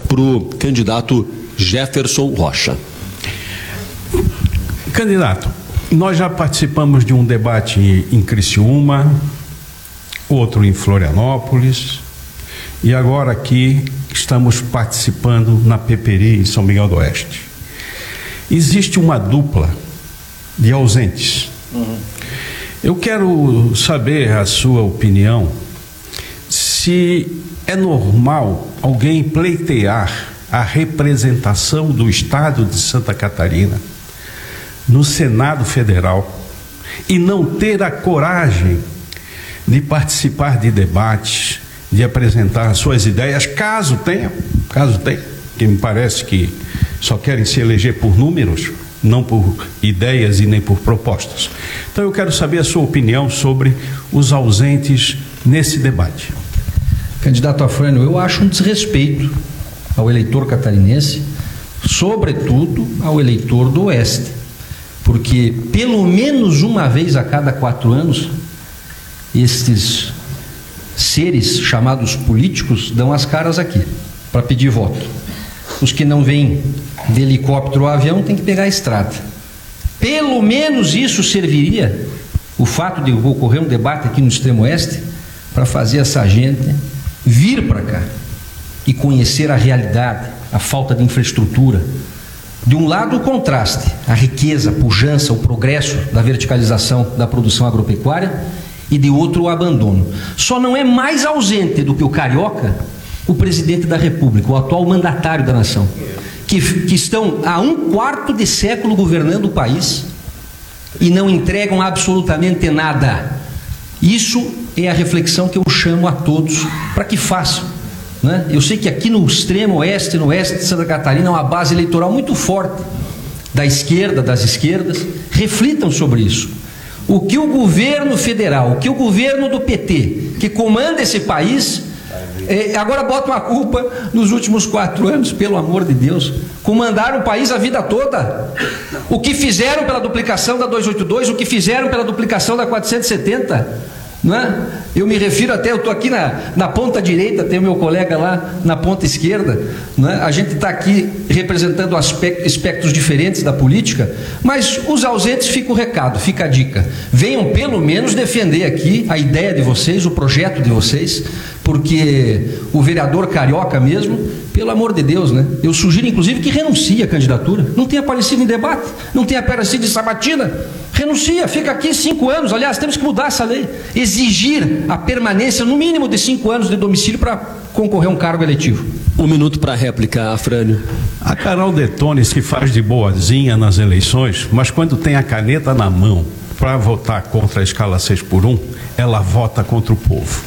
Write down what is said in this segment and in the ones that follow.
para o candidato Jefferson Rocha. Candidato, nós já participamos de um debate em Criciúma, outro em Florianópolis, e agora aqui estamos participando na Peperi, em São Miguel do Oeste. Existe uma dupla de ausentes. Eu quero saber a sua opinião, se é normal alguém pleitear a representação do Estado de Santa Catarina no Senado Federal e não ter a coragem de participar de debates, de apresentar suas ideias, caso tenha, que me parece que só querem se eleger por números, não por ideias e nem por propostas. Então eu quero saber a sua opinião sobre os ausentes nesse debate. Candidato Afrânio, eu acho um desrespeito ao eleitor catarinense, sobretudo ao eleitor do Oeste, porque pelo menos uma vez a cada 4 anos, estes seres chamados políticos dão as caras aqui para pedir voto. Os que não vêm de helicóptero ou avião têm que pegar a estrada. Pelo menos isso serviria, o fato de ocorrer um debate aqui no extremo oeste, para fazer essa gente vir para cá e conhecer a realidade, a falta de infraestrutura. De um lado o contraste, a riqueza, a pujança, o progresso da verticalização da produção agropecuária, e de outro o abandono. Só não é mais ausente do que o carioca o presidente da República, o atual mandatário da nação, que estão há 1/4 de século governando o país e não entregam absolutamente nada. Isso é a reflexão que eu chamo a todos para que façam, né? Eu sei que aqui no extremo oeste, no oeste de Santa Catarina, é uma base eleitoral muito forte da esquerda, das esquerdas. Reflitam sobre isso. O que o governo federal, o que o governo do PT, que comanda esse país, agora botam a culpa nos últimos 4 anos, pelo amor de Deus. Comandaram o país a vida toda. O que fizeram pela duplicação da 282, o que fizeram pela duplicação da 470, não é? Eu me refiro até, eu estou aqui na ponta direita, tem o meu colega lá na ponta esquerda, não é? A gente está aqui representando aspectos diferentes da política, mas os ausentes, fica o recado, fica a dica. Venham pelo menos defender aqui a ideia de vocês, o projeto de vocês, porque o vereador carioca mesmo, pelo amor de Deus, né? Eu sugiro inclusive que renuncie à candidatura. Não tenha aparecido em debate, não tenha aparecido em sabatina. Renuncia, fica aqui 5 anos. Aliás, temos que mudar essa lei. Exigir a permanência no mínimo de 5 anos de domicílio para concorrer a um cargo eletivo. 1 minuto para a réplica, Afrânio. A Carol Detone se faz de boazinha nas eleições, mas quando tem a caneta na mão para votar contra a escala 6x1, ela vota contra o povo.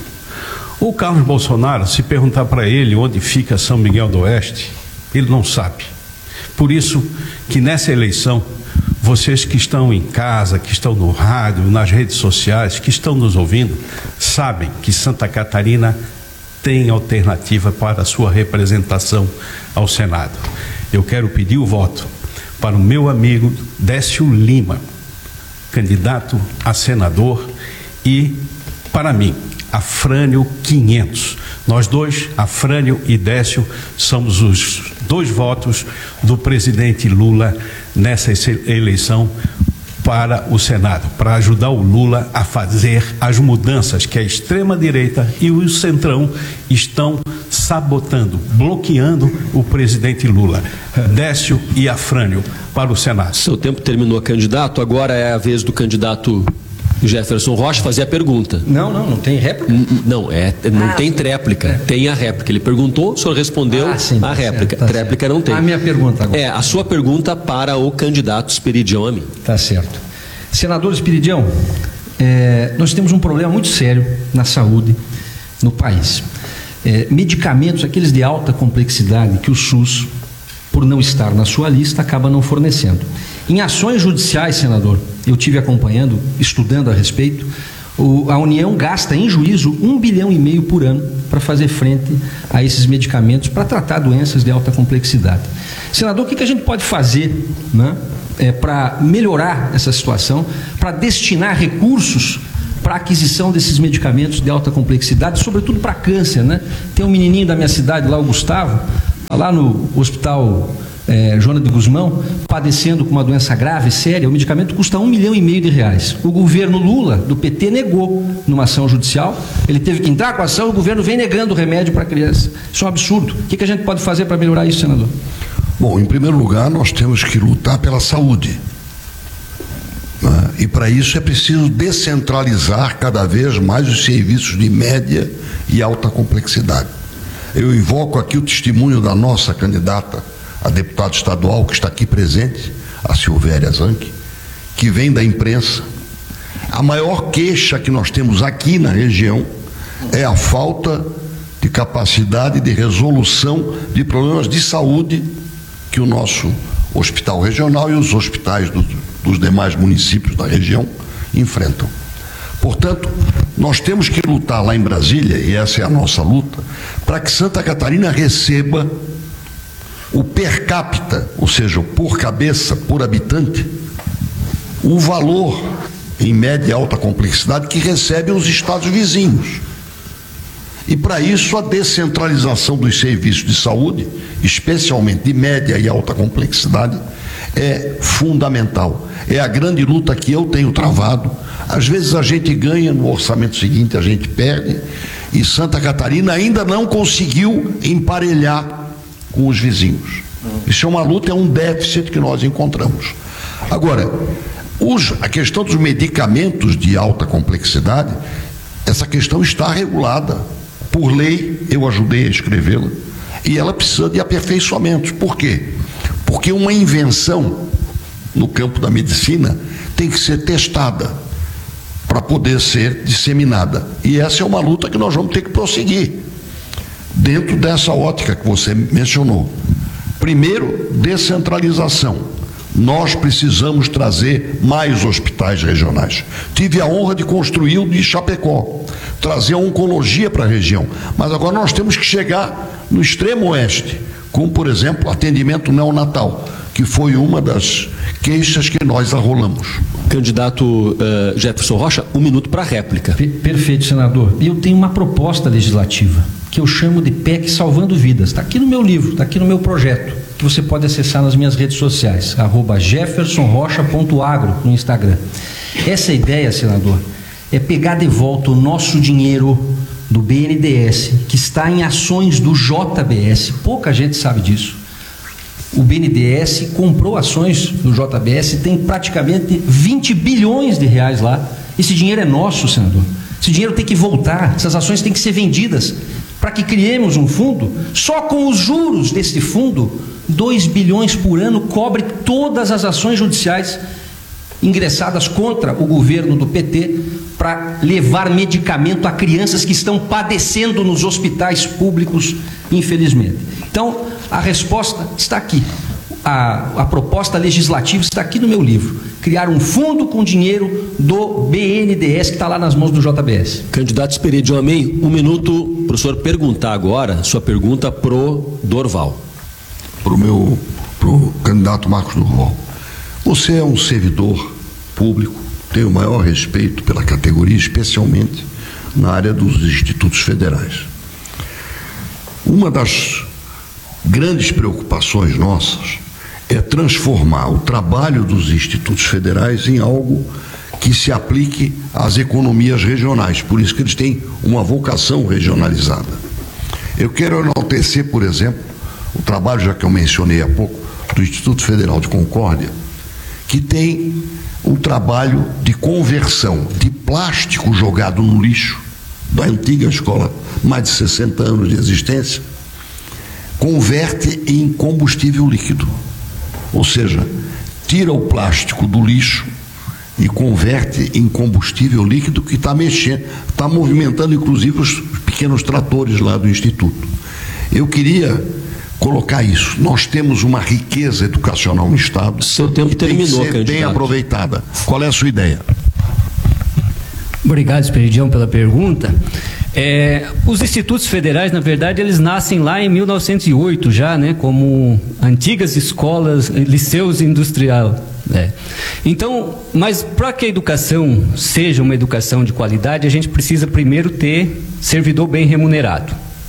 O Carlos Bolsonaro, se perguntar para ele onde fica São Miguel do Oeste, ele não sabe. Por isso que nessa eleição, vocês que estão em casa, que estão no rádio, nas redes sociais, que estão nos ouvindo, sabem que Santa Catarina tem alternativa para a sua representação ao Senado. Eu quero pedir o voto para o meu amigo Décio Lima, candidato a senador, e para mim, Afrânio 500. Nós dois, Afrânio e Décio, somos os 2 votos do presidente Lula nessa eleição para o Senado, para ajudar o Lula a fazer as mudanças que a extrema-direita e o centrão estão sabotando, bloqueando o presidente Lula. Décio e Afrânio para o Senado. Seu tempo terminou, candidato. Agora é a vez do candidato Jefferson Rocha fazer a pergunta. Não tem réplica? Não tem tréplica, tem a réplica. Ele perguntou, o senhor respondeu a réplica. Certo, tréplica certo. não tem. A minha pergunta agora. A sua pergunta para o candidato Esperidião a mim. Tá certo. Senador Esperidião, nós temos um problema muito sério na saúde no país. Medicamentos, aqueles de alta complexidade que o SUS, por não estar na sua lista, acaba não fornecendo. Em ações judiciais, senador, eu tive acompanhando, estudando a respeito, a União gasta em juízo 1,5 bilhão por ano para fazer frente a esses medicamentos para tratar doenças de alta complexidade. Senador, o que a gente pode fazer, né, para melhorar essa situação, para destinar recursos para a aquisição desses medicamentos de alta complexidade, sobretudo para câncer, né? Tem um menininho da minha cidade lá, o Gustavo, lá no hospital Joana de Guzmão, padecendo com uma doença grave, séria, o medicamento custa R$1,5 milhão. O governo Lula, do PT, negou numa ação judicial, ele teve que entrar com a ação, o governo vem negando o remédio para a criança. Isso é um absurdo. O que a gente pode fazer para melhorar isso, senador? Bom, em primeiro lugar, nós temos que lutar pela saúde. E para isso é preciso descentralizar cada vez mais os serviços de média e alta complexidade. Eu invoco aqui o testemunho da nossa candidata a deputada estadual, que está aqui presente, a Silvéria Zanck, que vem da imprensa. A maior queixa que nós temos aqui na região é a falta de capacidade de resolução de problemas de saúde que o nosso hospital regional e os hospitais dos demais municípios da região enfrentam. Portanto, nós temos que lutar lá em Brasília, e essa é a nossa luta, para que Santa Catarina receba o per capita, ou seja, o por cabeça, por habitante, o valor em média e alta complexidade que recebem os estados vizinhos. E para isso a descentralização dos serviços de saúde, especialmente de média e alta complexidade, é fundamental. É a grande luta que eu tenho travado. Às vezes a gente ganha, no orçamento seguinte a gente perde, e Santa Catarina ainda não conseguiu emparelhar com os vizinhos. Isso é uma luta, é um déficit que nós encontramos. Agora, a questão dos medicamentos de alta complexidade, essa questão está regulada por lei, eu ajudei a escrevê-la, e ela precisa de aperfeiçoamentos. Por quê? Porque uma invenção no campo da medicina tem que ser testada para poder ser disseminada. E essa é uma luta que nós vamos ter que prosseguir dentro dessa ótica que você mencionou. Primeiro, descentralização. Nós precisamos trazer mais hospitais regionais. Tive a honra de construir o de Chapecó, trazer a oncologia para a região, mas agora nós temos que chegar no extremo oeste, como, por exemplo, atendimento neonatal, que foi uma das queixas que nós arrolamos. Candidato Jefferson Rocha, 1 minuto para a réplica. Perfeito, senador. Eu tenho uma proposta legislativa que eu chamo de PEC Salvando Vidas. Está aqui no meu livro, está aqui no meu projeto, que você pode acessar nas minhas redes sociais, @jeffersonrocha.agro no Instagram. Essa ideia, senador, é pegar de volta o nosso dinheiro do BNDES, que está em ações do JBS. Pouca gente sabe disso. O BNDES comprou ações do JBS, tem praticamente 20 bilhões de reais lá. Esse dinheiro é nosso, senador. Esse dinheiro tem que voltar, essas ações têm que ser vendidas para que criemos um fundo. Só com os juros desse fundo, 2 bilhões por ano cobre todas as ações judiciais ingressadas contra o governo do PT para levar medicamento a crianças que estão padecendo nos hospitais públicos, infelizmente. Então, a resposta está aqui. A proposta legislativa está aqui no meu livro. Criar um fundo com dinheiro do BNDES que está lá nas mãos do JBS. Candidato Esperidião Amém, 1 minuto para o senhor perguntar agora, sua pergunta pro Dorval. Pro candidato Marcos Durval. Você é um servidor público, tem o maior respeito pela categoria, especialmente na área dos institutos federais. Uma das grandes preocupações nossas é transformar o trabalho dos institutos federais em algo que se aplique às economias regionais, por isso que eles têm uma vocação regionalizada. Eu quero enaltecer, por exemplo, o trabalho, já que eu mencionei há pouco, do Instituto Federal de Concórdia, que tem um trabalho de conversão de plástico jogado no lixo, da antiga escola, mais de 60 anos de existência, converte em combustível líquido. Ou seja, tira o plástico do lixo e converte em combustível líquido que está mexendo, está movimentando inclusive os pequenos tratores lá do Instituto. Eu queria colocar isso. Nós temos uma riqueza educacional no Estado. Seu tempo terminou, candidato. Bem aproveitada. Qual é a sua ideia? Obrigado, Esperidião, pela pergunta. Os institutos federais, na verdade, eles nascem lá em 1908 já, né, como antigas escolas, liceus industrial. Então, mas para que a educação seja uma educação de qualidade, a gente precisa primeiro ter servidor bem remunerado.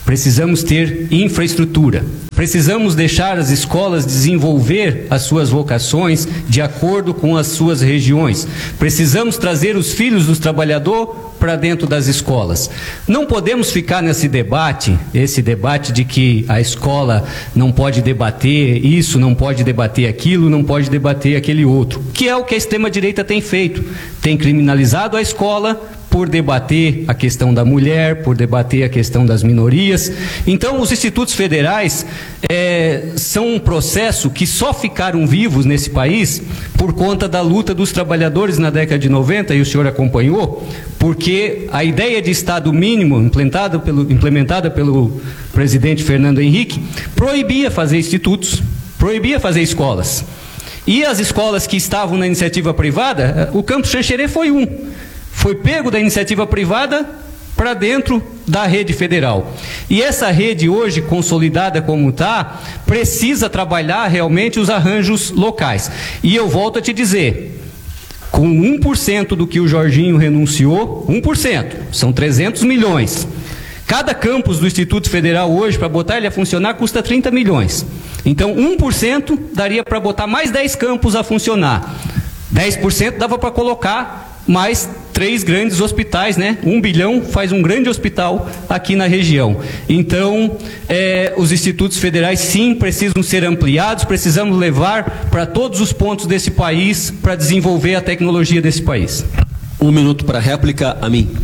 Precisamos ter infraestrutura. Precisamos deixar as escolas desenvolver as suas vocações de acordo com as suas regiões. Precisamos trazer os filhos dos trabalhadores para dentro das escolas. Não podemos ficar nesse debate, de que a escola não pode debater isso, não pode debater aquilo, não pode debater aquele outro, que é o que a extrema-direita tem feito. Tem criminalizado a escola por debater a questão da mulher, por debater a questão das minorias. Então, os institutos federais são um processo que só ficaram vivos nesse país por conta da luta dos trabalhadores na década de 90, e o senhor acompanhou, porque a ideia de Estado mínimo implementada pelo presidente Fernando Henrique proibia fazer institutos, proibia fazer escolas. E as escolas que estavam na iniciativa privada, o Campus Xanxerê foi pego da iniciativa privada para dentro da rede federal. E essa rede hoje, consolidada como está, precisa trabalhar realmente os arranjos locais. E eu volto a te dizer, com 1% do que o Jorginho renunciou, 1%, são 300 milhões. Cada campus do Instituto Federal hoje, para botar ele a funcionar, custa 30 milhões. Então, 1% daria para botar mais 10 campos a funcionar. 10% dava para colocar mais 3 grandes hospitais, né? 1 bilhão faz um grande hospital aqui na região. Então, os institutos federais sim precisam ser ampliados, precisamos levar para todos os pontos desse país para desenvolver a tecnologia desse país. 1 minuto para réplica, a mim.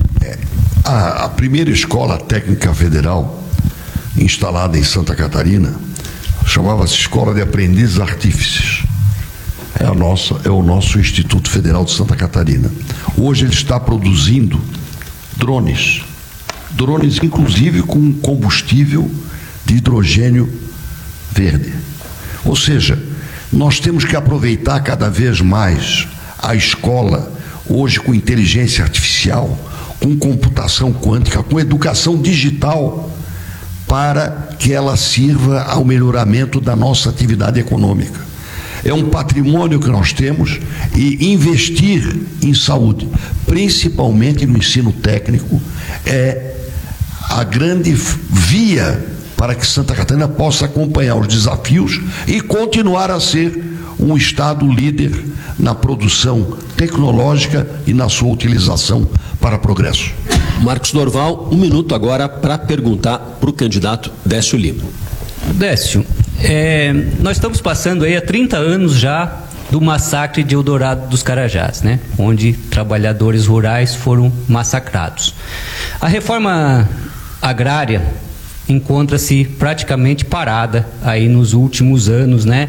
A primeira escola técnica federal instalada em Santa Catarina chamava-se Escola de Aprendizes Artífices. É o nosso Instituto Federal de Santa Catarina. Hoje ele está produzindo drones inclusive com combustível de hidrogênio verde. Ou seja, nós temos que aproveitar cada vez mais a escola, hoje com inteligência artificial, com computação quântica, com educação digital, para que ela sirva ao melhoramento da nossa atividade econômica. É um patrimônio que nós temos, e investir em saúde, principalmente no ensino técnico, é a grande via para que Santa Catarina possa acompanhar os desafios e continuar a ser um estado líder na produção tecnológica e na sua utilização para progresso. Marcos Dorval, 1 minuto agora para perguntar para o candidato Décio Lima. Décio, nós estamos passando aí há 30 anos já do massacre de Eldorado dos Carajás, né? Onde trabalhadores rurais foram massacrados. A reforma agrária encontra-se praticamente parada aí nos últimos anos, né?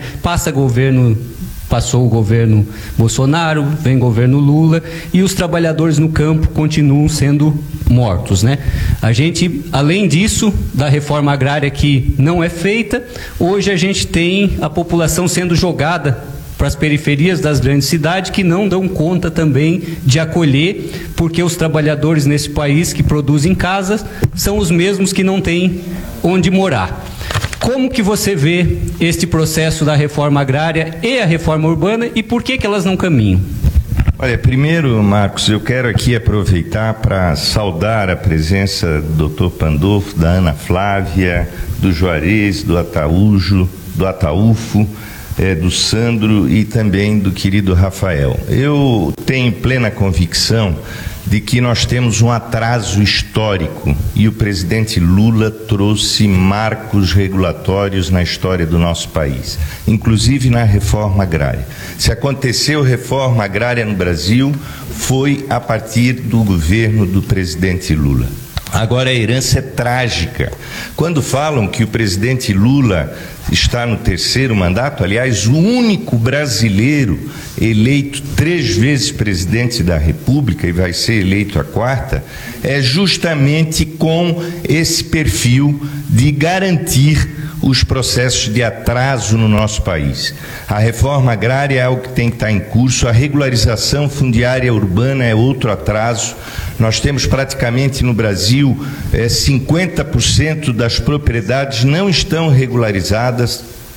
Passou o governo Bolsonaro, vem o governo Lula, e os trabalhadores no campo continuam sendo mortos, né? A gente, além disso, da reforma agrária que não é feita, hoje a gente tem a população sendo jogada para as periferias das grandes cidades, que não dão conta também de acolher, porque os trabalhadores nesse país que produzem casas são os mesmos que não têm onde morar. Como que você vê este processo da reforma agrária e a reforma urbana, e por que elas não caminham? Olha, primeiro, Marcos, eu quero aqui aproveitar para saudar a presença do Dr. Pandolfo, da Ana Flávia, do Juarez, do Ataújo, do Ataúfo, do Sandro e também do querido Rafael. Eu tenho plena convicção de que nós temos um atraso histórico, e o presidente Lula trouxe marcos regulatórios na história do nosso país, inclusive na reforma agrária. Se aconteceu reforma agrária no Brasil, foi a partir do governo do presidente Lula. Agora, a herança é trágica. Quando falam que o presidente Lula está no 3º mandato, aliás, o único brasileiro eleito 3 vezes presidente da República, e vai ser eleito a 4ª, é justamente com esse perfil de garantir os processos de atraso no nosso país. A reforma agrária é algo que tem que estar em curso, a regularização fundiária urbana é outro atraso. Nós temos praticamente no Brasil 50% das propriedades não estão regularizadas,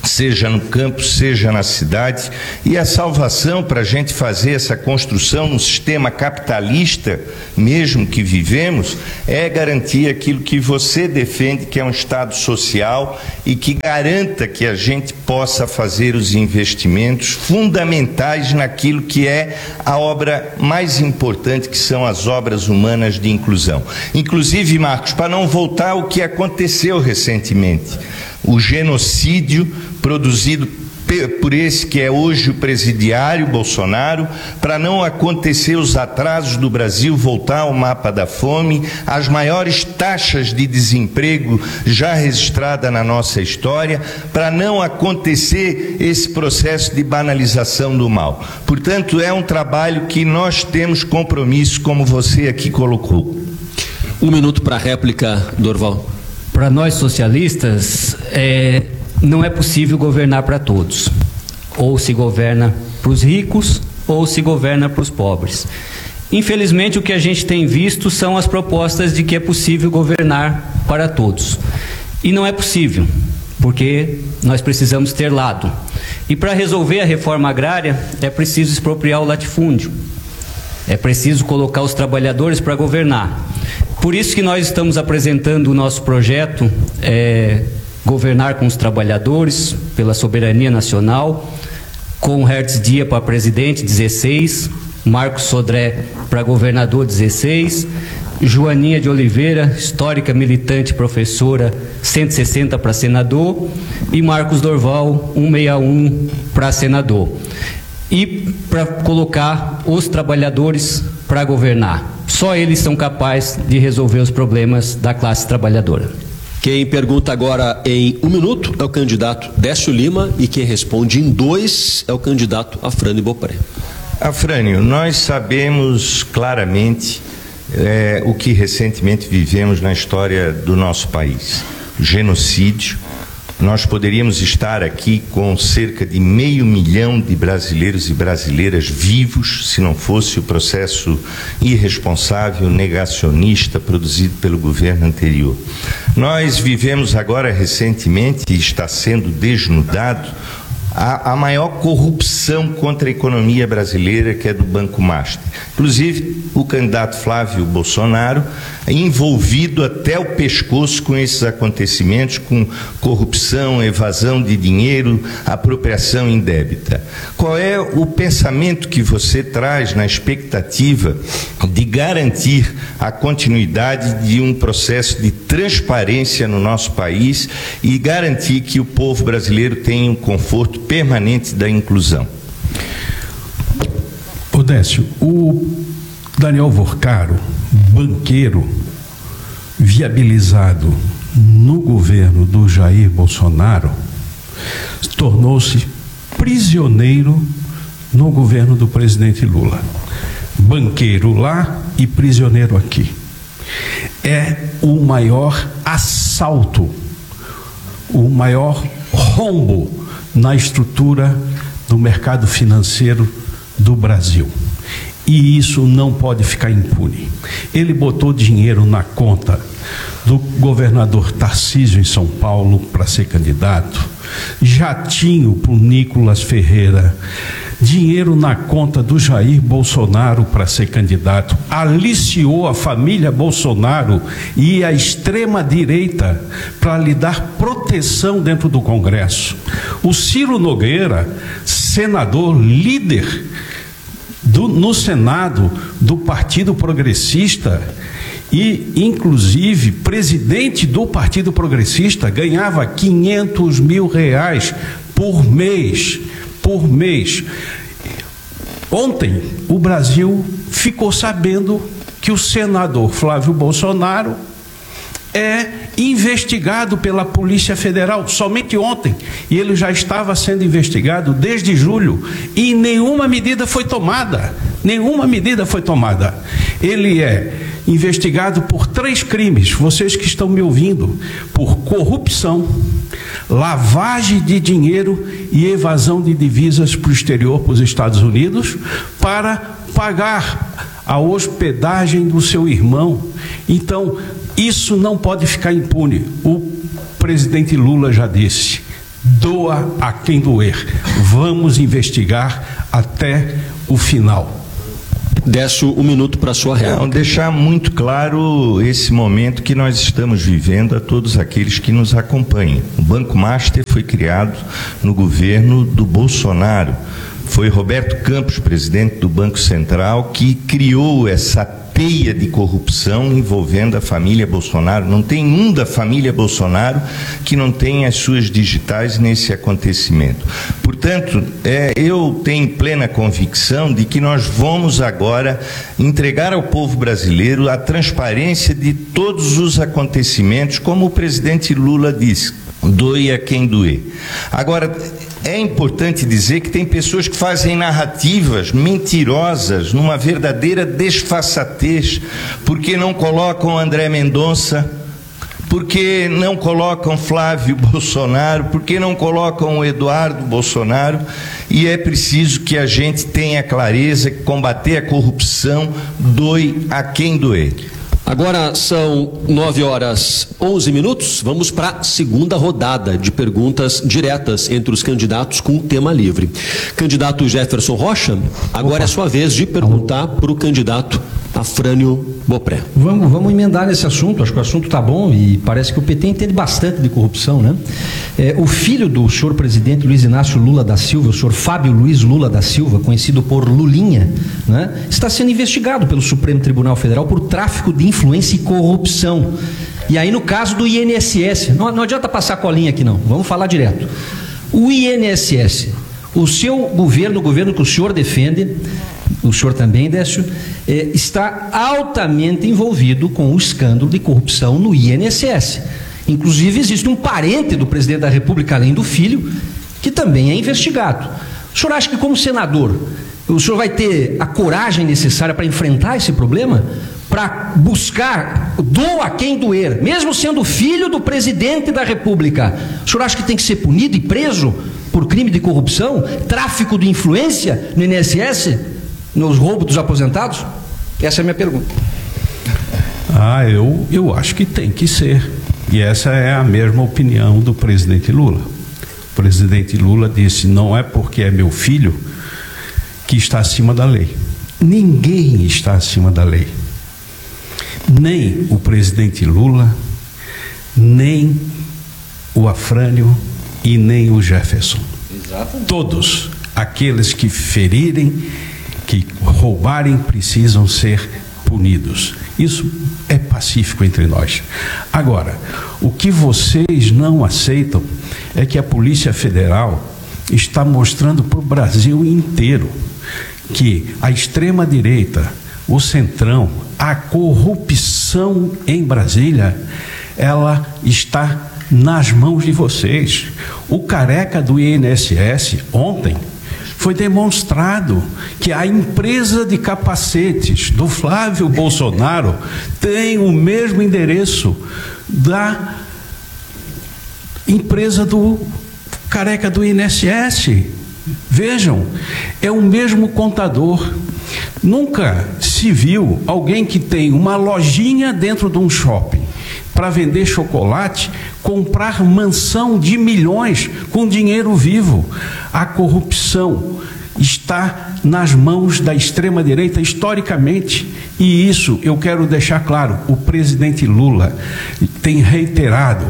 seja no campo, seja na cidade, e a salvação para a gente fazer essa construção no sistema capitalista mesmo que vivemos é garantir aquilo que você defende, que é um Estado social e que garanta que a gente possa fazer os investimentos fundamentais naquilo que é a obra mais importante, que são as obras humanas de inclusão. Inclusive, Marcos, para não voltar ao que aconteceu recentemente, o genocídio produzido por esse que é hoje o presidiário Bolsonaro, para não acontecer os atrasos do Brasil voltar ao mapa da fome, as maiores taxas de desemprego já registrada na nossa história, para não acontecer esse processo de banalização do mal. Portanto, é um trabalho que nós temos compromisso, como você aqui colocou. 1 minuto para a réplica, Dorval. Para nós socialistas, não é possível governar para todos. Ou se governa para os ricos, ou se governa para os pobres. Infelizmente, o que a gente tem visto são as propostas de que é possível governar para todos. E não é possível, porque nós precisamos ter lado. E para resolver a reforma agrária, é preciso expropriar o latifúndio. É preciso colocar os trabalhadores para governar. Por isso que nós estamos apresentando o nosso projeto, Governar com os Trabalhadores, pela Soberania Nacional, com Hertz Dia para presidente, 16, Marcos Sodré para governador, 16, Joaninha de Oliveira, histórica, militante, professora, 160 para senador, e Marcos Dorval, 161 para senador. E para colocar os trabalhadores para governar. Só eles são capazes de resolver os problemas da classe trabalhadora. Quem pergunta agora em 1 minuto é o candidato Décio Lima, e quem responde em 2 é o candidato Afrânio Bopré. Afrânio, nós sabemos claramente o que recentemente vivemos na história do nosso país. O genocídio. Nós poderíamos estar aqui com cerca de 500 mil de brasileiros e brasileiras vivos, se não fosse o processo irresponsável, negacionista, produzido pelo governo anterior. Nós vivemos agora recentemente, e está sendo desnudado, a maior corrupção contra a economia brasileira, que é do Banco Master. Inclusive, o candidato Flávio Bolsonaro envolvido até o pescoço com esses acontecimentos, com corrupção, evasão de dinheiro, apropriação indébita. Qual é o pensamento que você traz na expectativa de garantir a continuidade de um processo de transparência no nosso país e garantir que o povo brasileiro tenha um conforto permanente da inclusão? Décio, o Daniel Vorcaro, banqueiro viabilizado no governo do Jair Bolsonaro, tornou-se prisioneiro no governo do presidente Lula. Banqueiro lá e prisioneiro aqui. É o maior assalto, o maior rombo na estrutura do mercado financeiro do Brasil. E isso não pode ficar impune. Ele botou dinheiro na conta do governador Tarcísio em São Paulo para ser candidato, jatinho para o Nicolas Ferreira, dinheiro na conta do Jair Bolsonaro para ser candidato, aliciou a família Bolsonaro e a extrema-direita para lhe dar proteção dentro do Congresso. O Ciro Nogueira, senador líder no Senado do Partido Progressista e, inclusive, presidente do Partido Progressista, ganhava R$500 mil por mês. Ontem, o Brasil ficou sabendo que o senador Flávio Bolsonaro é investigado pela Polícia Federal, somente ontem, e ele já estava sendo investigado desde julho, e nenhuma medida foi tomada, Ele é investigado por 3 crimes, vocês que estão me ouvindo, por corrupção, lavagem de dinheiro e evasão de divisas para o exterior, para os Estados Unidos, para pagar a hospedagem do seu irmão. Então, isso não pode ficar impune. O presidente Lula já disse: doa a quem doer. Vamos investigar até o final. Décio, 1 minuto para a sua réplica. Não, deixar muito claro esse momento que nós estamos vivendo a todos aqueles que nos acompanham. O Banco Master foi criado no governo do Bolsonaro. Foi Roberto Campos, presidente do Banco Central, que criou essa teia de corrupção envolvendo a família Bolsonaro. Não tem um da família Bolsonaro que não tenha as suas digitais nesse acontecimento. Portanto, eu tenho plena convicção de que nós vamos agora entregar ao povo brasileiro a transparência de todos os acontecimentos, como o presidente Lula disse, doe a quem doer. Agora, é importante dizer que tem pessoas que fazem narrativas mentirosas numa verdadeira desfaçatez, porque não colocam André Mendonça, porque não colocam Flávio Bolsonaro, porque não colocam o Eduardo Bolsonaro, e é preciso que a gente tenha clareza que combater a corrupção doe a quem doer. Agora são 9h11. Vamos para a segunda rodada de perguntas diretas entre os candidatos com tema livre. Candidato Jefferson Rocha, agora é sua vez de perguntar para o candidato Afrânio Bopré. Vamos emendar nesse assunto, acho que o assunto está bom e parece que o PT entende bastante de corrupção, né? O filho do senhor presidente Luiz Inácio Lula da Silva, o senhor Fábio Luiz Lula da Silva, conhecido por Lulinha, né, está sendo investigado pelo Supremo Tribunal Federal por tráfico de influência e corrupção. E aí no caso do INSS, não adianta passar colinha aqui não, vamos falar direto. O INSS, o seu governo, o governo que o senhor defende, o senhor também, Décio, está altamente envolvido com o escândalo de corrupção no INSS. Inclusive existe um parente do presidente da República, além do filho, que também é investigado. O senhor acha que como senador, o senhor vai ter a coragem necessária para enfrentar esse problema? Para buscar, doa quem doer, mesmo sendo filho do presidente da República. O senhor acha que tem que ser punido e preso por crime de corrupção, tráfico de influência no INSS, nos roubos dos aposentados? Essa é a minha pergunta. Eu acho que tem que ser. E essa é a mesma opinião do presidente Lula. O presidente Lula disse: não é porque é meu filho que está acima da lei. Ninguém está acima da lei. Nem o presidente Lula, nem o Afrânio e nem o Jefferson. Exatamente. Todos aqueles que ferirem, que roubarem, precisam ser punidos. Isso é pacífico entre nós. Agora, o que vocês não aceitam é que a Polícia Federal está mostrando para o Brasil inteiro que a extrema-direita, o centrão, a corrupção em Brasília, ela está nas mãos de vocês. O careca do INSS ontem foi demonstrado que a empresa de capacetes do Flávio Bolsonaro tem o mesmo endereço da empresa do careca do INSS. Vejam, é o mesmo contador. Nunca se viu alguém que tem uma lojinha dentro de um shopping para vender chocolate, comprar mansão de milhões com dinheiro vivo. A corrupção está nas mãos da extrema-direita historicamente, e isso eu quero deixar claro. O presidente Lula tem reiterado,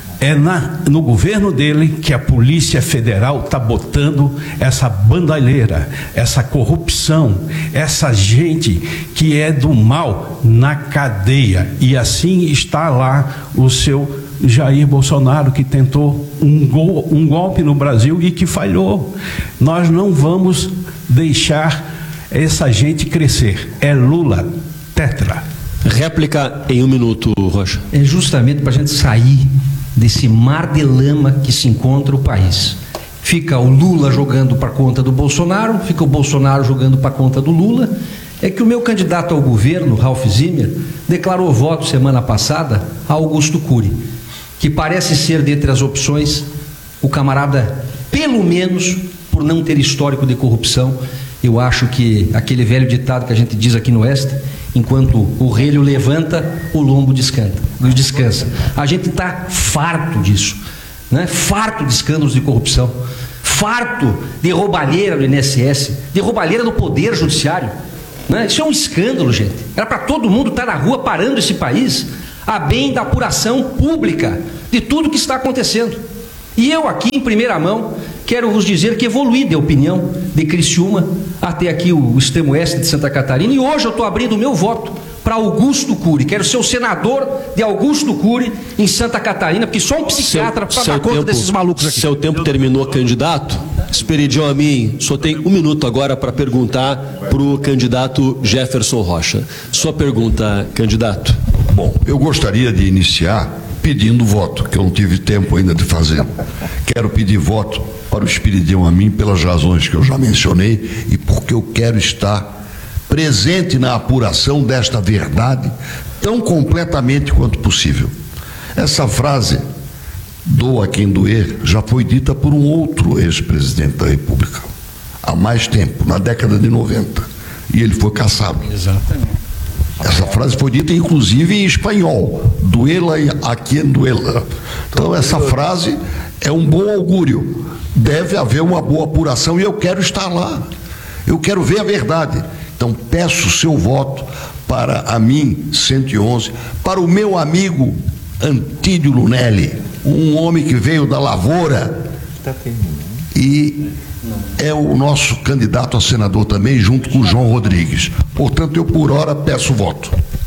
no governo dele que a Polícia Federal está botando essa bandalheira, essa corrupção, essa gente que é do mal na cadeia. E assim está lá o seu Jair Bolsonaro, que tentou um golpe no Brasil e que falhou. Nós não vamos deixar essa gente crescer. É Lula, tetra. Réplica em 1 minuto, Rocha. É justamente para a gente sair desse mar de lama que se encontra o país. Fica o Lula jogando para conta do Bolsonaro, fica o Bolsonaro jogando para conta do Lula. É que o meu candidato ao governo, Ralph Zimmer, declarou voto semana passada a Augusto Cury, que parece ser, dentre as opções, o camarada, pelo menos, por não ter histórico de corrupção. Eu acho que aquele velho ditado que a gente diz aqui no Oeste: enquanto o relho levanta, o lombo descansa. A gente está farto disso. né? Farto de escândalos de corrupção, farto de roubalheira no INSS, de roubalheira no Poder Judiciário, né? Isso é um escândalo, gente. Era para todo mundo estar na rua parando esse país a bem da apuração pública de tudo que está acontecendo. E eu aqui, em primeira mão, quero vos dizer que evoluí de opinião de Criciúma até aqui o extremo oeste de Santa Catarina, e hoje eu estou abrindo o meu voto para Augusto Cury. Quero ser o senador de Augusto Cury em Santa Catarina, porque só um psiquiatra para dar conta desses malucos aqui. Seu tempo terminou, candidato. Expedidião a mim, só tem um minuto agora para perguntar para o candidato Jefferson Rocha. Sua pergunta, candidato. Bom, eu gostaria de iniciar pedindo voto, que eu não tive tempo ainda de fazer. Quero pedir voto para o Espiridião a mim pelas razões que eu já mencionei e porque eu quero estar presente na apuração desta verdade tão completamente quanto possível. Essa frase, doa quem doer, já foi dita por um outro ex-presidente da República, há mais tempo, na década de 90, e ele foi caçado. Exatamente. Essa frase foi dita inclusive em espanhol, duela a quien duela. Então essa frase é um bom augúrio, deve haver uma boa apuração e eu quero estar lá, eu quero ver a verdade. Então peço seu voto para a mim 111, para o meu amigo Antídio Lunelli, um homem que veio da lavoura e é o nosso candidato a senador também, junto com o João Rodrigues. Portanto, eu por hora peço voto.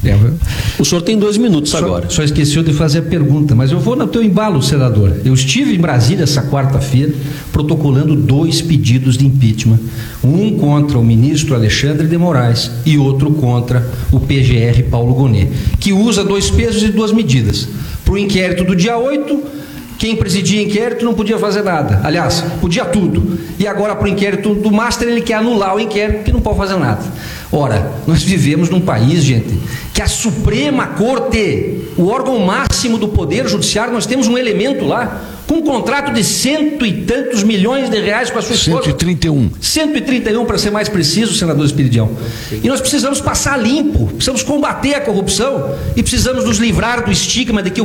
O senhor tem 2 minutos agora. Só esqueceu de fazer a pergunta, mas eu vou no teu embalo, senador. Eu estive em Brasília essa quarta-feira protocolando 2 pedidos de impeachment. Um contra o ministro Alexandre de Moraes e outro contra o PGR Paulo Gonet, que usa 2 pesos e 2 medidas. Para o inquérito do dia 8, quem presidia inquérito não podia fazer nada. Aliás, podia tudo. E agora, para o inquérito do Master, ele quer anular o inquérito, que não pode fazer nada. Ora, nós vivemos num país, gente, que a Suprema Corte, o órgão máximo do Poder Judiciário, nós temos um elemento lá, com um contrato de 100 e tantos milhões de reais com a sua esposa. 131. 131, para ser mais preciso, senador Espiridião. E nós precisamos passar limpo, precisamos combater a corrupção e precisamos nos livrar do estigma de que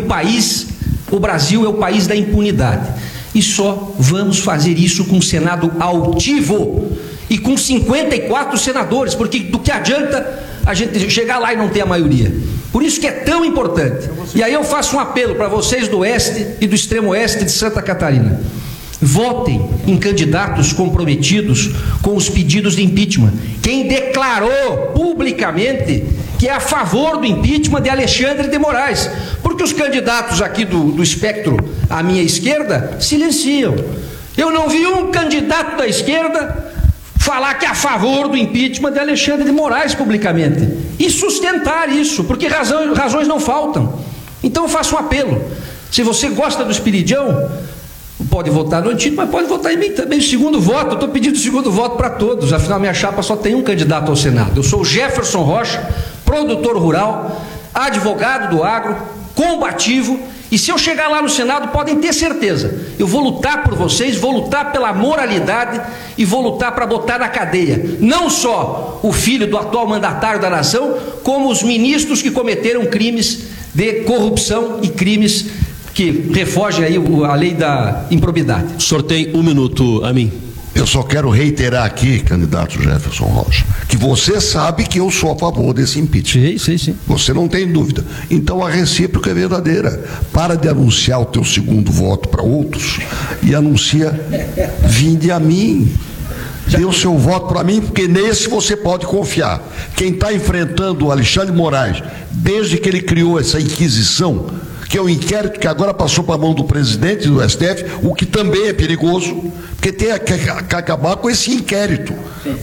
o Brasil é o país da impunidade. E só vamos fazer isso com um Senado altivo e com 54 senadores, porque do que adianta a gente chegar lá e não ter a maioria? Por isso que é tão importante. E aí eu faço um apelo para vocês do Oeste e do extremo Oeste de Santa Catarina. Votem em candidatos comprometidos com os pedidos de impeachment. Quem declarou publicamente que é a favor do impeachment de Alexandre de Moraes, porque os candidatos aqui do espectro à minha esquerda silenciam. Eu não vi um candidato da esquerda falar que é a favor do impeachment de Alexandre de Moraes publicamente e sustentar isso, porque razões não faltam. Então eu faço um apelo: se você gosta do Espiridião, pode votar no Antídio, mas pode votar em mim também. O segundo voto, eu estou pedindo o segundo voto para todos, afinal minha chapa só tem um candidato ao Senado. Eu sou o Jefferson Rocha, produtor rural, advogado do agro, combativo, e se eu chegar lá no Senado, podem ter certeza, eu vou lutar por vocês, vou lutar pela moralidade e vou lutar para botar na cadeia não só o filho do atual mandatário da nação, como os ministros que cometeram crimes de corrupção e crimes que refogem aí a lei da improbidade. O senhor tem 1 minuto a mim. Eu só quero reiterar aqui, candidato Jefferson Rocha, que você sabe que eu sou a favor desse impeachment. Sim. Você não tem dúvida. Então a recíproca é verdadeira. Para de anunciar o teu segundo voto para outros e anuncia: vinde a mim. Dê o seu voto para mim, porque nesse você pode confiar. Quem está enfrentando o Alexandre de Moraes, desde que ele criou essa inquisição, que é um inquérito que agora passou para a mão do presidente do STF, o que também é perigoso, porque tem que acabar com esse inquérito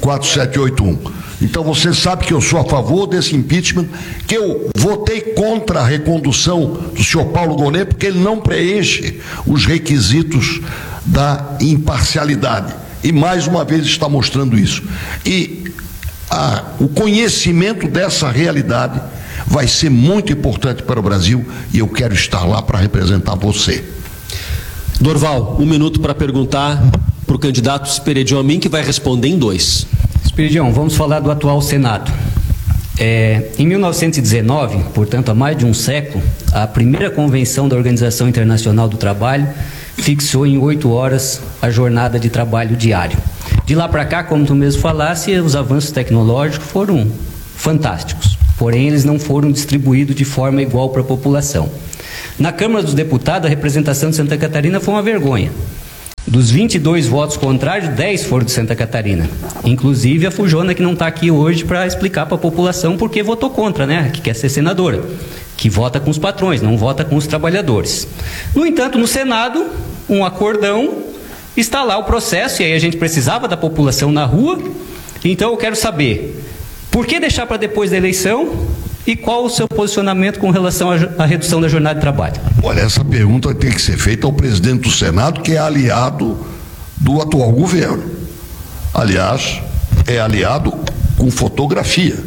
4781. Então você sabe que eu sou a favor desse impeachment, que eu votei contra a recondução do senhor Paulo Gonet, porque ele não preenche os requisitos da imparcialidade. E mais uma vez está mostrando isso. E o conhecimento dessa realidade vai ser muito importante para o Brasil, e eu quero estar lá para representar você. Dorval, 1 minuto para perguntar para o candidato Espiridião a mim, que vai responder em 2. Espiridião, vamos falar do atual Senado. Em 1919, portanto há mais de um século, a primeira convenção da Organização Internacional do Trabalho fixou em 8 horas a jornada de trabalho diário. De lá para cá, como tu mesmo falasse, os avanços tecnológicos foram fantásticos, porém eles não foram distribuídos de forma igual para a população. Na Câmara dos Deputados, a representação de Santa Catarina foi uma vergonha. Dos 22 votos contrários, 10 foram de Santa Catarina. Inclusive a Fujona, que não está aqui hoje para explicar para a população por que votou contra, né? Que quer ser senadora, que vota com os patrões, não vota com os trabalhadores. No entanto, no Senado, um acordão, está lá o processo, e aí a gente precisava da população na rua. Então eu quero saber, por que deixar para depois da eleição e qual o seu posicionamento com relação à redução da jornada de trabalho? Olha, essa pergunta tem que ser feita ao presidente do Senado, que é aliado do atual governo. Aliás, é aliado com fotografia.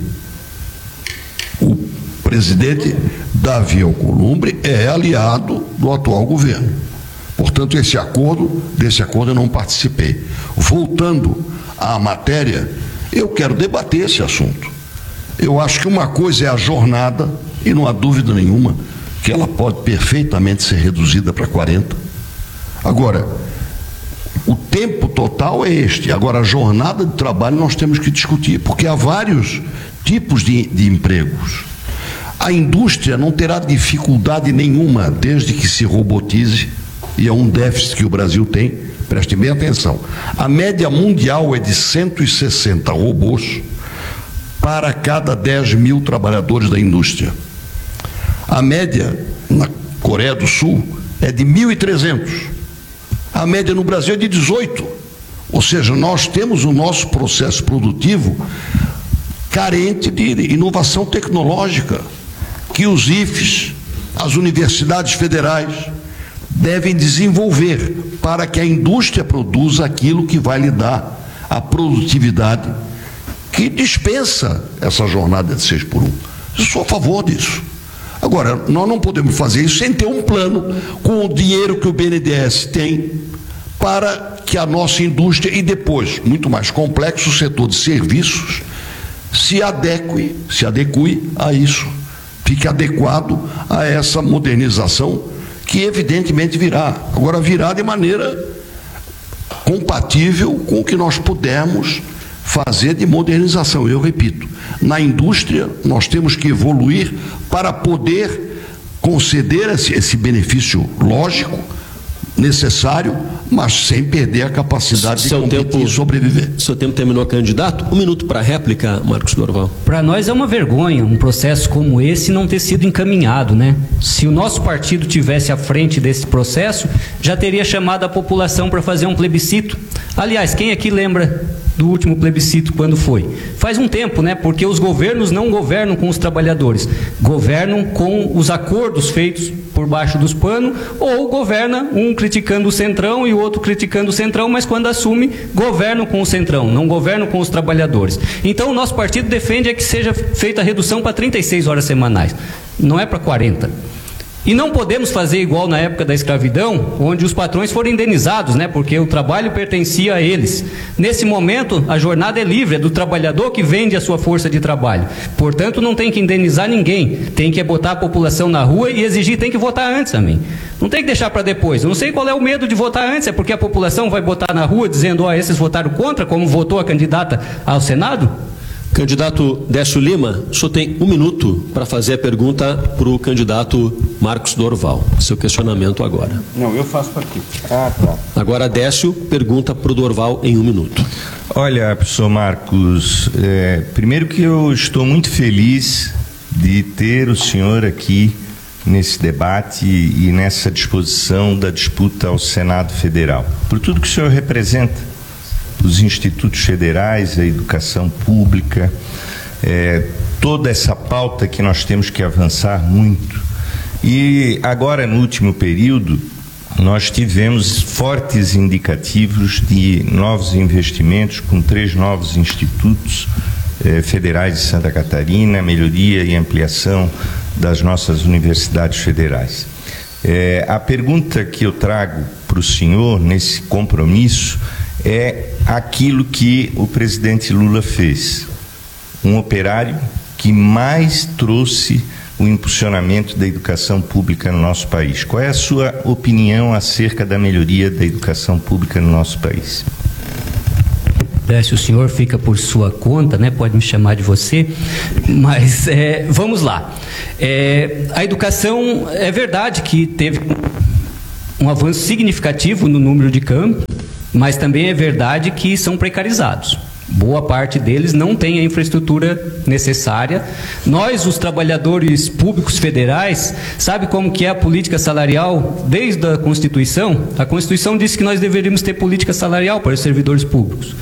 O presidente Davi Alcolumbre é aliado do atual governo. Portanto, desse acordo eu não participei. Voltando à matéria, eu quero debater esse assunto. Eu acho que uma coisa é a jornada, e não há dúvida nenhuma que ela pode perfeitamente ser reduzida para 40. Agora, o tempo total é este. Agora, a jornada de trabalho nós temos que discutir, porque há vários tipos de empregos. A indústria não terá dificuldade nenhuma desde que se robotize, e é um déficit que o Brasil tem, preste bem atenção. A média mundial é de 160 robôs para cada 10 mil trabalhadores da indústria. A média na Coreia do Sul é de 1.300. A média no Brasil é de 18. Ou seja, nós temos o nosso processo produtivo carente de inovação tecnológica, que os IFES, as universidades federais, devem desenvolver para que a indústria produza aquilo que vai lhe dar a produtividade que dispensa essa jornada de 6x1. Eu sou a favor disso. Agora, nós não podemos fazer isso sem ter um plano com o dinheiro que o BNDES tem para que a nossa indústria e depois, muito mais complexo, o setor de serviços, se adeque a isso, fique adequado a essa modernização que evidentemente virá. Agora, virá de maneira compatível com o que nós pudermos fazer de modernização. Eu repito, na indústria nós temos que evoluir para poder conceder esse benefício lógico, necessário, mas sem perder a capacidade de competir e sobreviver. Seu tempo terminou, candidato. 1 minuto para réplica, Marcos Dorval. Para nós é uma vergonha um processo como esse não ter sido encaminhado, né? Se o nosso partido tivesse à frente desse processo, já teria chamado a população para fazer um plebiscito. Aliás, quem aqui lembra do último plebiscito, quando foi? Faz um tempo, né? Porque os governos não governam com os trabalhadores, governam com os acordos feitos por baixo dos panos, ou governa um criticando o Centrão e o outro criticando o Centrão, mas quando assume, governam com o Centrão, não governam com os trabalhadores. Então o nosso partido defende que seja feita a redução para 36 horas semanais, não é para 40. E não podemos fazer igual na época da escravidão, onde os patrões foram indenizados, né? Porque o trabalho pertencia a eles. Nesse momento, a jornada é livre, é do trabalhador que vende a sua força de trabalho. Portanto, não tem que indenizar ninguém, tem que botar a população na rua e exigir, tem que votar antes também. Não tem que deixar para depois. Eu não sei qual é o medo de votar antes, é porque a população vai botar na rua dizendo, ó, esses votaram contra, como votou a candidata ao Senado? Candidato Décio Lima, o senhor tem 1 minuto para fazer a pergunta para o candidato Marcos Dorval. Seu questionamento agora. Não, eu faço para aqui. Ah, tá. Agora, Décio, pergunta para o Dorval em 1 minuto. Olha, professor Marcos, primeiro que eu estou muito feliz de ter o senhor aqui nesse debate e nessa disposição da disputa ao Senado Federal, por tudo que o senhor representa. Os institutos federais, a educação pública, toda essa pauta que nós temos que avançar muito. E agora, no último período, nós tivemos fortes indicativos de novos investimentos com 3 novos institutos federais de Santa Catarina, melhoria e ampliação das nossas universidades federais. A pergunta que eu trago para o senhor nesse compromisso é aquilo que o presidente Lula fez. Um operário que mais trouxe o impulsionamento da educação pública no nosso país. Qual é a sua opinião acerca da melhoria da educação pública no nosso país? Se o senhor fica por sua conta, né? Pode me chamar de você, mas vamos lá. A educação, é verdade que teve um avanço significativo no número de campos, mas também é verdade que são precarizados. Boa parte deles não tem a infraestrutura necessária. Nós, os trabalhadores públicos federais, sabe como que é a política salarial desde a Constituição? A Constituição disse que nós deveríamos ter política salarial para os servidores públicos,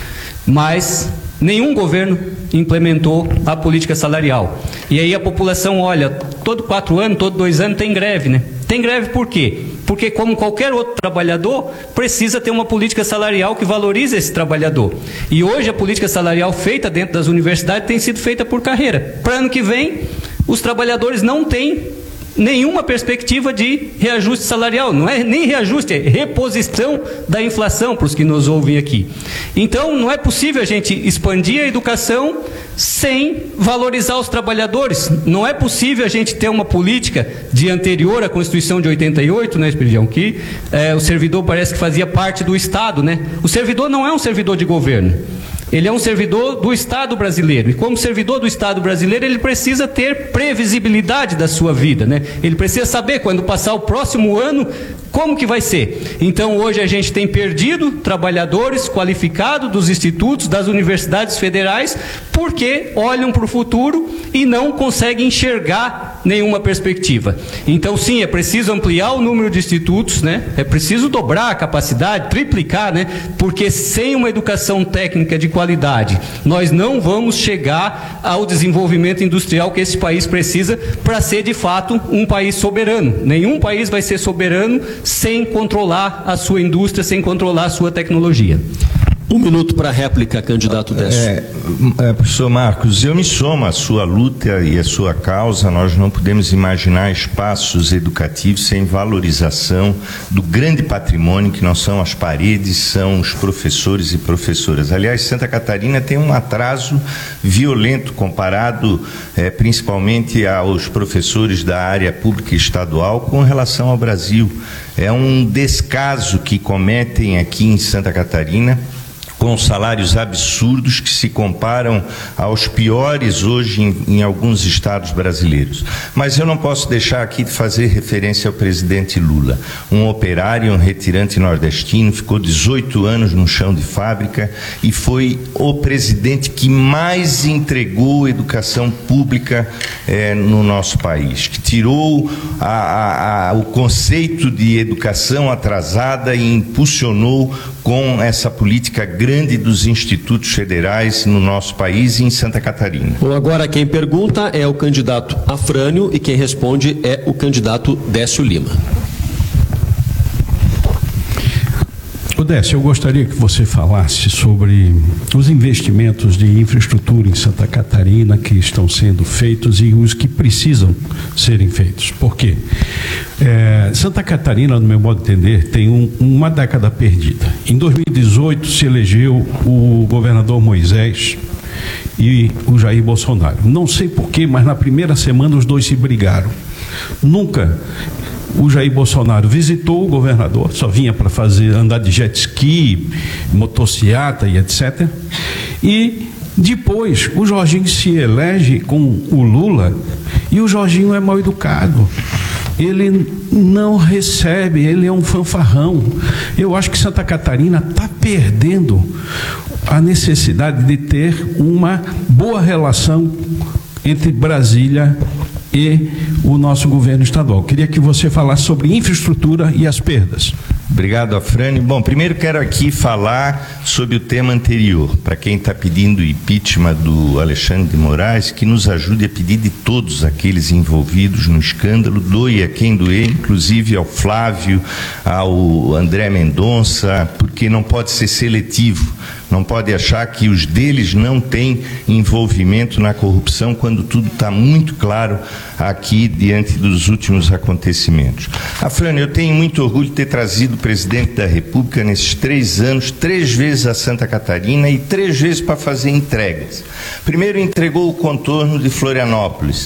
mas nenhum governo implementou a política salarial. E aí a população olha, todo 4 anos, todo 2 anos tem greve, né? Tem greve por quê? Porque, como qualquer outro trabalhador, precisa ter uma política salarial que valorize esse trabalhador. E hoje a política salarial feita dentro das universidades tem sido feita por carreira. Para ano que vem, os trabalhadores não têm nenhuma perspectiva de reajuste salarial. Não é nem reajuste, é reposição da inflação para os que nos ouvem aqui. Então, não é possível a gente expandir a educação sem valorizar os trabalhadores. Não é possível a gente ter uma política de anterior à Constituição de 88, né, Espiridião, que o servidor parece que fazia parte do Estado, né? O servidor não é um servidor de governo. Ele é um servidor do Estado brasileiro. E como servidor do Estado brasileiro, ele precisa ter previsibilidade da sua vida, né? Ele precisa saber, quando passar o próximo ano, como que vai ser. Então, hoje a gente tem perdido trabalhadores qualificados dos institutos, das universidades federais, porque olham para o futuro e não conseguem enxergar nenhuma perspectiva. Então, sim, é preciso ampliar o número de institutos, né? É preciso dobrar a capacidade, triplicar, né? Porque sem uma educação técnica de qualidade, nós não vamos chegar ao desenvolvimento industrial que esse país precisa para ser, de fato, um país soberano. Nenhum país vai ser soberano sem controlar a sua indústria, sem controlar a sua tecnologia. 1 minuto para a réplica, candidato Décio. Professor Marcos, eu me somo à sua luta e à sua causa. Nós não podemos imaginar espaços educativos sem valorização do grande patrimônio que não são as paredes, são os professores e professoras. Aliás, Santa Catarina tem um atraso violento comparado principalmente aos professores da área pública e estadual com relação ao Brasil. É um descaso que cometem aqui em Santa Catarina, com salários absurdos que se comparam aos piores hoje em alguns estados brasileiros. Mas eu não posso deixar aqui de fazer referência ao presidente Lula. Um operário, um retirante nordestino, ficou 18 anos no chão de fábrica e foi o presidente que mais entregou educação pública no nosso país, que tirou o conceito de educação atrasada e impulsionou com essa política grande dos institutos federais no nosso país e em Santa Catarina. Bom, agora quem pergunta é o candidato Afrânio e quem responde é o candidato Décio Lima. Décio, eu gostaria que você falasse sobre os investimentos de infraestrutura em Santa Catarina que estão sendo feitos e os que precisam serem feitos. Por quê? Santa Catarina, no meu modo de entender, tem uma década perdida. Em 2018 se elegeu o governador Moisés e o Jair Bolsonaro. Não sei porquê, mas na primeira semana os dois se brigaram. Nunca o Jair Bolsonaro visitou o governador, só vinha para andar de jet ski, motociata e etc. E depois o Jorginho se elege com o Lula e o Jorginho é mal educado. Ele não recebe, ele é um fanfarrão. Eu acho que Santa Catarina está perdendo a necessidade de ter uma boa relação entre Brasília e o nosso governo estadual. Queria que você falasse sobre infraestrutura e as perdas. Obrigado, Afrânio. Bom, primeiro quero aqui falar sobre o tema anterior. Para quem está pedindo o impeachment do Alexandre de Moraes, que nos ajude a pedir de todos aqueles envolvidos no escândalo, doe a quem doer, inclusive ao Flávio, ao André Mendonça, porque não pode ser seletivo. Não pode achar que os deles não têm envolvimento na corrupção, quando tudo está muito claro aqui diante dos últimos acontecimentos. Afrânio, eu tenho muito orgulho de ter trazido o presidente da República nesses 3 anos, 3 vezes a Santa Catarina e 3 vezes para fazer entregas. Primeiro entregou o contorno de Florianópolis,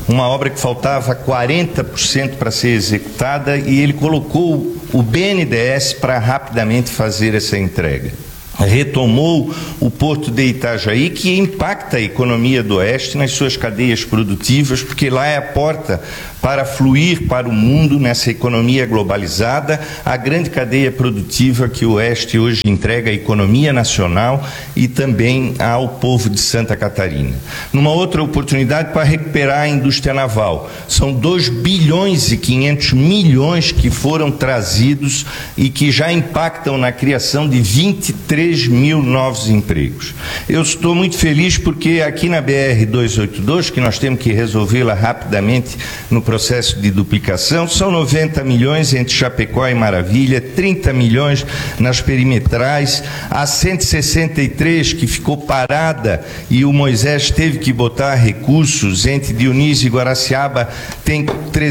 uma obra que faltava 40% para ser executada, e ele colocou o BNDES para rapidamente fazer essa entrega. Retomou o porto de Itajaí, que impacta a economia do Oeste nas suas cadeias produtivas, porque lá é a porta para fluir para o mundo nessa economia globalizada, a grande cadeia produtiva que o Oeste hoje entrega à economia nacional e também ao povo de Santa Catarina. Numa outra oportunidade, para recuperar a indústria naval, são 2 bilhões e 500 milhões que foram trazidos e que já impactam na criação de 23 mil novos empregos. Eu estou muito feliz porque aqui na BR-282, que nós temos que resolvê-la rapidamente no processo de duplicação, são 90 milhões entre Chapecó e Maravilha, 30 milhões nas perimetrais, a 163 que ficou parada e o Moisés teve que botar recursos entre Dionísio e Guaraciaba, tem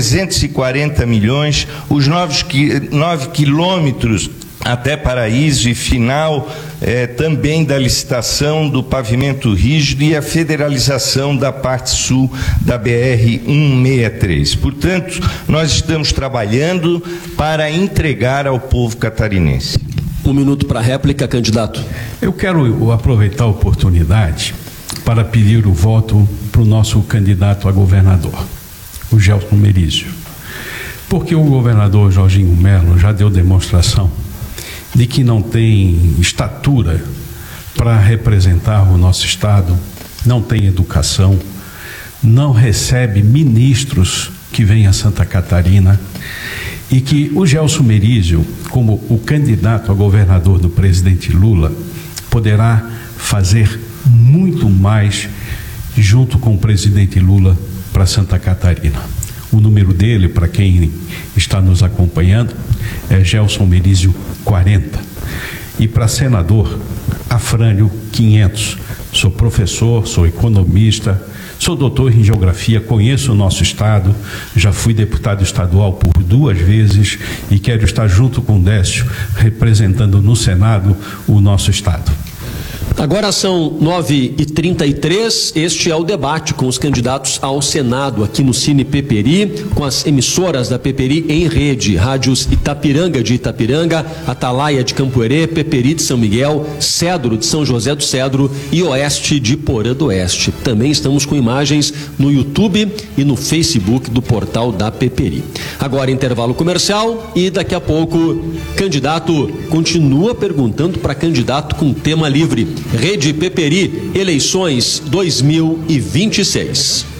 340 milhões, os 9 quilômetros até Paraíso e final também da licitação do pavimento rígido e a federalização da parte sul da BR-163. Portanto, nós estamos trabalhando para entregar ao povo catarinense. 1 minuto para réplica, candidato. Eu quero aproveitar a oportunidade para pedir o voto para o nosso candidato a governador, o Gelson Merizio. Porque o governador Jorginho Melo já deu demonstração de que não tem estatura para representar o nosso Estado, não tem educação, não recebe ministros que vêm a Santa Catarina, e que o Gelson Merizio, como o candidato a governador do presidente Lula, poderá fazer muito mais junto com o presidente Lula para Santa Catarina. O número dele, para quem está nos acompanhando, é Gelson Merizio 40. E para senador, Afrânio 500. Sou professor, sou economista, sou doutor em geografia, conheço o nosso estado, já fui deputado estadual por 2 vezes e quero estar junto com o Décio, representando no Senado o nosso estado. Agora são 9h33, este é o debate com os candidatos ao Senado aqui no Cine Peperi, com as emissoras da Peperi em rede, rádios Itapiranga de Itapiranga, Atalaia de Campoerê, Peperi de São Miguel, Cedro de São José do Cedro e Oeste de Porã do Oeste. Também estamos com imagens no YouTube e no Facebook do portal da Peperi. Agora intervalo comercial e daqui a pouco candidato continua perguntando para candidato com tema livre. Rede Peperi, eleições 2026.